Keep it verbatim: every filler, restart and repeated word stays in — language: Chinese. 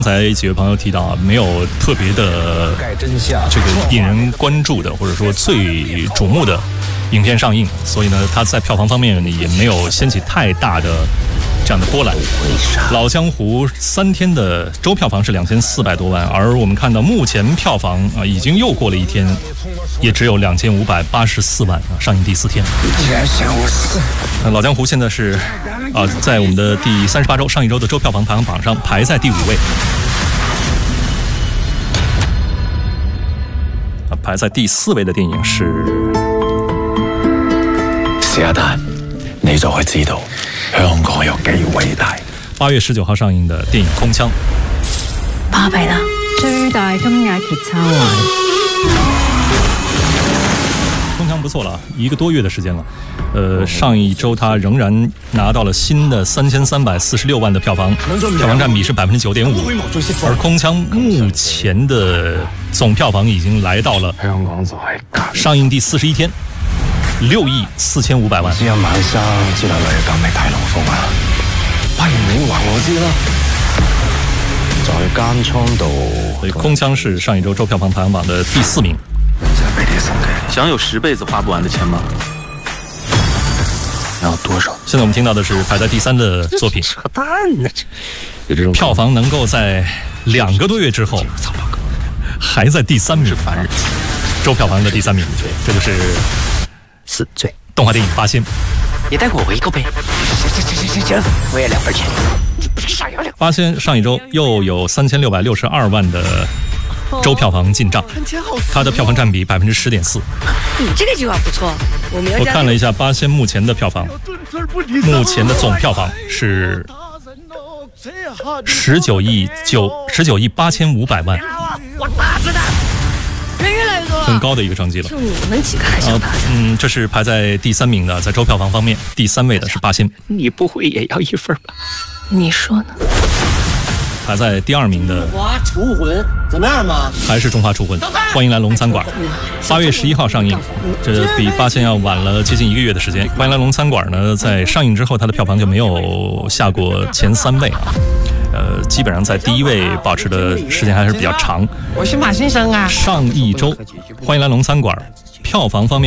刚才几位朋友提到，没有特别的这个引人关注的，或者说最瞩目的影片上映，所以呢，它在票房方面也没有掀起太大的这样的波澜。老江湖三天的周票房是两千四百多万，而我们看到目前票房啊，已经又过了一天，也只有两千五百八十四万啊，上映第四天。那老江湖现在是啊，在我们的第三十八周上一周的周票房排行榜上排在第五位。排在第四位的电影是試一旦，你就會知道香港有幾偉大。 八月十九號上映的電影《空槍》。 巴閉啦！最大金額揭抄啊！ 空槍不錯了，一個多月的時間了。呃，上一周它仍然拿到了新的三千三百四十六萬的票房，票房佔比是百分之九點五。而空槍目前的總票房已經來到了上映第四十一天，六億四千五百萬。 知有晚生知道女革命太龍鳳啊！不如你話我知啦，在監倉度。 所以空槍是上一周周票房排行榜的第四名。 想有十辈子花不完的錢嗎？ 要多少？ 現在我們聽到的是排在第三的作品， 扯淡呢！有這種票房能夠在兩個多月之後還在第三名，周票房的第三名，這就是死罪動畫電影《八仙》。 也帶我一個唄。行行行行行，我也兩份錢。你不是傻呀？兩。 八仙上一周又有三千六百六十二萬的周票房進賬，它的票房佔比百分之十點四。 你這個計劃不錯，我們要。 我看了一下八仙目前的票房，目前的總票房是十九億九十九億八千五百萬， 我打死他！人越來越多， 很高的一個成績了。 就你們幾個還想打他？ 嗯，這是排在第三名的，在周票房方面，第三位的是八仙。 你不會也要一份吧？ 你說呢？ 排在第二名的《 哇，廚魂怎麼樣嘛？ 還是《中華廚魂》，歡迎來龍餐館。八月十一號上映，這比八仙要晚了接近一個月的時間。歡迎來龍餐館呢，在上映之後，它的票房就沒有下過前三位啊。呃，基本上在第一位保持的時間還是比較長。 我是馬先生啊。 上一周，歡迎來龍餐館票房方面。